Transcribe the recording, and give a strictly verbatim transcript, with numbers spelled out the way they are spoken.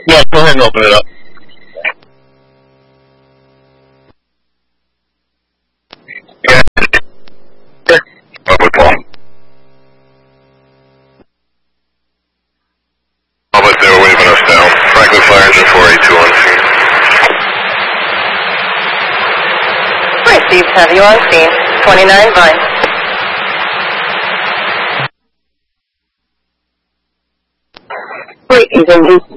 Yeah, go ahead and open it up. Yeah. Over Paul. All but they were waving us down. Franklin Fire Engine four eight two on scene. Received, have you on scene. twenty-nine Vine. Wait, is it